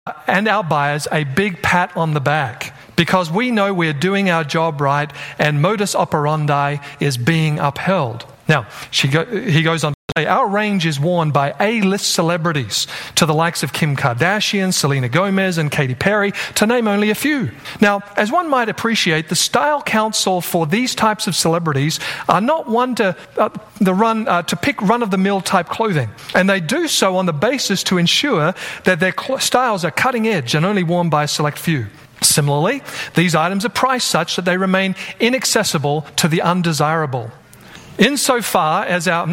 and our buyers a big pat on the back because we know we're doing our job right and modus operandi is being upheld. Now, he goes on to say, our range is worn by A-list celebrities to the likes of Kim Kardashian, Selena Gomez, and Katy Perry, to name only a few. Now, as one might appreciate, the style council for these types of celebrities are not one to pick run-of-the-mill type clothing. And they do so on the basis to ensure that their styles are cutting edge and only worn by a select few. Similarly, these items are priced such that they remain inaccessible to the undesirable. Insofar as our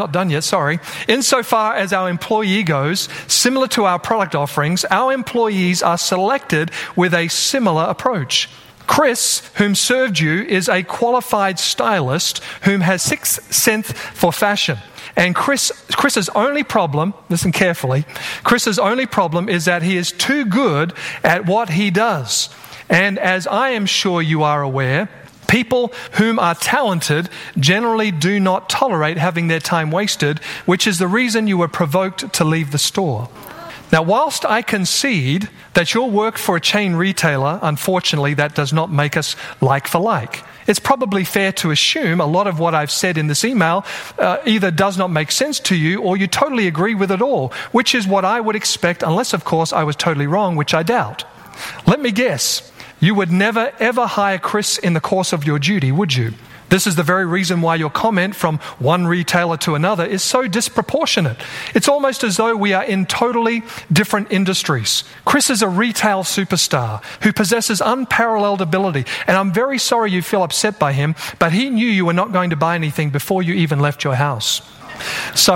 employee goes, similar to our product offerings, our employees are selected with a similar approach. Chris, whom served you, is a qualified stylist whom has sixth sense for fashion. And Chris's only problem, listen carefully, Chris's only problem is that he is too good at what he does. And as I am sure you are aware, people whom are talented generally do not tolerate having their time wasted, which is the reason you were provoked to leave the store. Now, whilst I concede that you'll work for a chain retailer, unfortunately, that does not make us like for like. It's probably fair to assume a lot of what I've said in this email either does not make sense to you or you totally agree with it all, which is what I would expect, unless, of course, I was totally wrong, which I doubt. Let me guess. You would never, ever hire Chris in the course of your duty, would you? This is the very reason why your comment from one retailer to another is so disproportionate. It's almost as though we are in totally different industries. Chris is a retail superstar who possesses unparalleled ability, and I'm very sorry you feel upset by him, but he knew you were not going to buy anything before you even left your house. So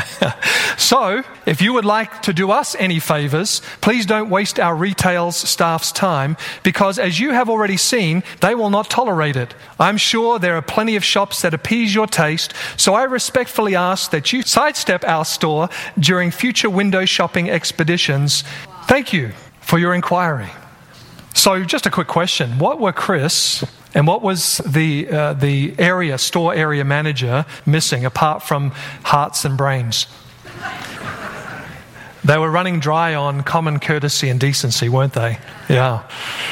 if you would like to do us any favors, please don't waste our retail staff's time because as you have already seen, they will not tolerate it. I'm sure there are plenty of shops that appease your taste, so I respectfully ask that you sidestep our store during future window shopping expeditions. Thank you for your inquiry. So just a quick question. What were Chris and what was the store area manager missing apart from hearts and brains? They were running dry on common courtesy and decency, weren't they? Yeah.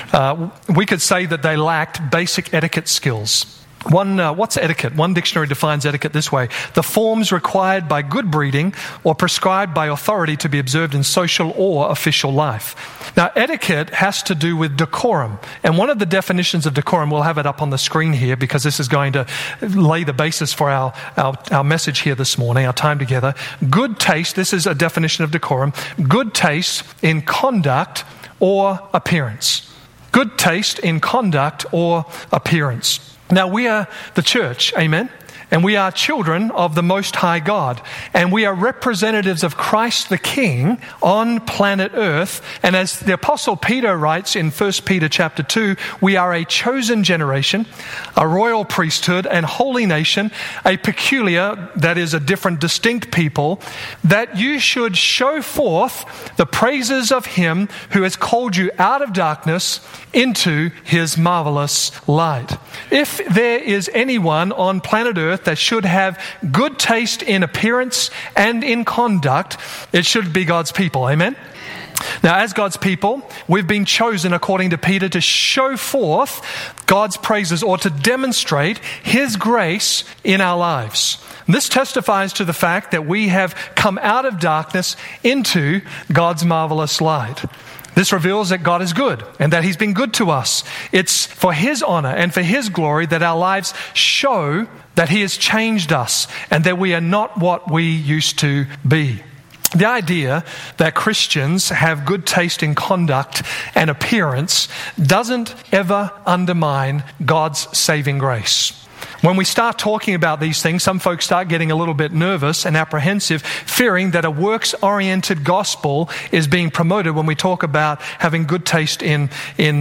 We could say that they lacked basic etiquette skills. What's etiquette? One dictionary defines etiquette this way: the forms required by good breeding or prescribed by authority to be observed in social or official life. Now, etiquette has to do with decorum. And one of the definitions of decorum, we'll have it up on the screen here because this is going to lay the basis for our message here this morning, our time together. Good taste, this is a definition of decorum, good taste in conduct or appearance. Good taste in conduct or appearance. Now, we are the church, amen? And we are children of the Most High God. And we are representatives of Christ the King on planet Earth. And as the Apostle Peter writes in 1 Peter chapter 2, we are a chosen generation, a royal priesthood and holy nation, a peculiar, that is a different, distinct people, that you should show forth the praises of Him who has called you out of darkness into His marvelous light. If there is anyone on planet Earth that should have good taste in appearance and in conduct, it should be God's people. Amen? Now, as God's people, we've been chosen, according to Peter, to show forth God's praises or to demonstrate His grace in our lives. This testifies to the fact that we have come out of darkness into God's marvelous light. This reveals that God is good and that He's been good to us. It's for His honor and for His glory that our lives show that He has changed us and that we are not what we used to be. The idea that Christians have good taste in conduct and appearance doesn't ever undermine God's saving grace. When we start talking about these things, some folks start getting a little bit nervous and apprehensive, fearing that a works-oriented gospel is being promoted when we talk about having good taste in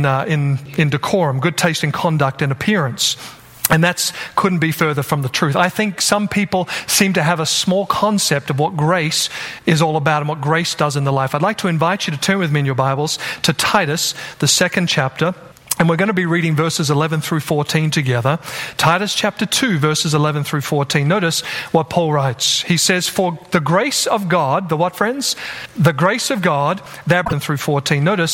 decorum, good taste in conduct and appearance. And that couldn't be further from the truth. I think some people seem to have a small concept of what grace is all about and what grace does in the life. I'd like to invite you to turn with me in your Bibles to Titus, the 2nd chapter. And we're going to be reading verses 11 through 14 together. Titus chapter 2, verses 11 through 14. Notice what Paul writes. He says, for the grace of God, the what, friends? The grace of God, that through 14. Notice,